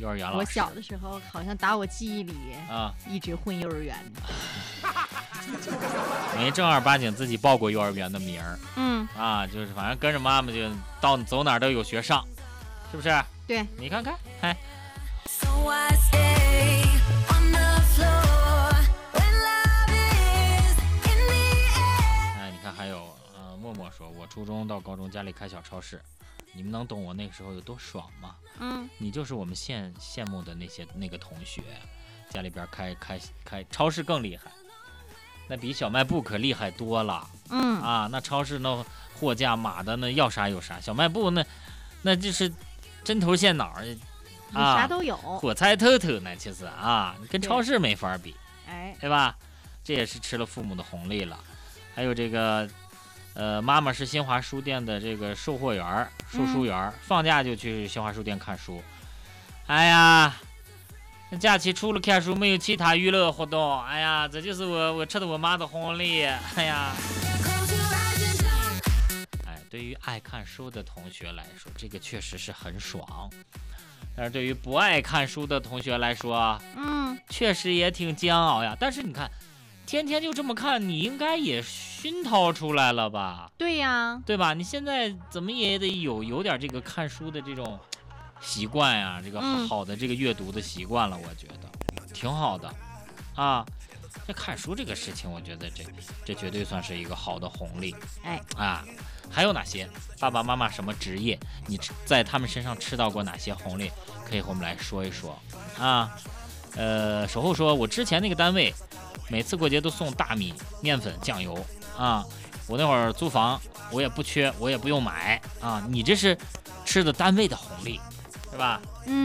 幼儿园老师。 我小的时候好像打我记忆里啊， 一直混幼儿园。 没正儿八经自己报过幼儿园的名儿。就是反正跟着妈妈就走哪儿都有学上，是不是？ 对， 你看看，哎，你看还有默默说，我初中到高中家里开小超市，你们能懂我那个时候有多爽吗？你就是我们羡慕的那个同学，家里边开超市更厉害，那比小卖部可厉害多了。那超市那货架码的那要啥有啥，小卖部那就是针头线脑啥都有， 火菜透透呢，其实跟超市没法比，对吧？这也是吃了父母的红利了。还有这个妈妈是新华书店的这个售货员、售书员，放假就去新华书店看书。哎呀，假期除了看书没有其他娱乐活动。哎呀，这就是我吃的我妈的红利。哎呀，对于爱看书的同学来说，这个确实是很爽。但是对于不爱看书的同学来说，确实也挺煎熬呀。但是你看，天天就这么看，你应该也熏陶出来了吧？ 对呀， 对吧？你现在怎么也得有点这个看书的这种习惯呀，这个好的这个阅读的习惯了，我觉得挺好的啊。这看书这个事情，我觉得这绝对算是一个好的红利。还有哪些爸爸妈妈什么职业，你在他们身上吃到过哪些红利，可以和我们来说一说啊。守候说，我之前那个单位每次过节都送大米、面粉、酱油啊。我那会儿租房，我也不缺，我也不用买啊。你这是吃的单位的红利，是吧？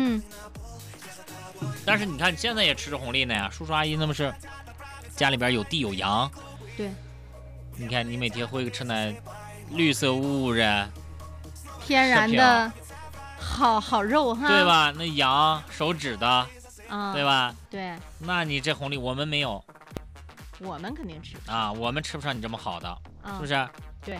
但是你看，你现在也吃着红利呢呀，叔叔阿姨那么是家里边有地有羊。 对， 你看你每天会吃那绿色物的天然的好肉哈， 对吧？那羊手指的，对吧？ 对， 那你这红利我们没有， 我们肯定吃我们吃不上你这么好的，是不是？ 对。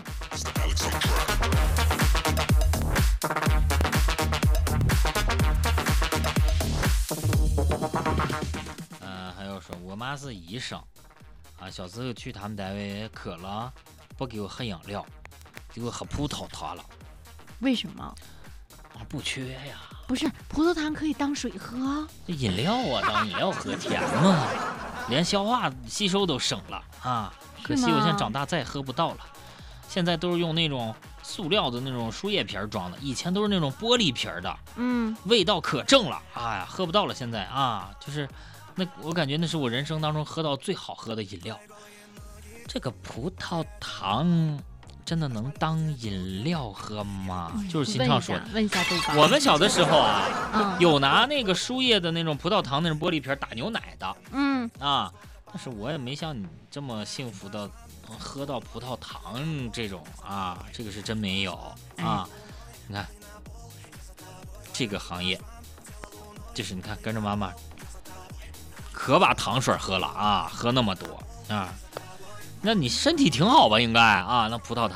还有说我妈是医生小时候去他们单位渴了，不给我喝饮料，结果喝葡萄糖了。 为什么？ 不缺呀。 不是，葡萄糖可以当水喝。 这饮料当饮料喝甜嘛，连消化吸收都省了可惜我现在长大再也喝不到了，现在都是用那种塑料的那种输液瓶装的，以前都是那种玻璃瓶的，味道可正了，喝不到了。现在就是那我感觉那是我人生当中喝到最好喝的饮料。这个葡萄糖真的能当饮料喝吗？就是新畅说的。 问一下对方。 我们小的时候有拿那个输液的那种葡萄糖那种玻璃瓶打牛奶的，但是我也没像你这么幸福的喝到葡萄糖这种这个是真没有你看这个行业，就是你看跟着妈妈可把糖水喝了喝那么多那你身体挺好吧？应该那葡萄糖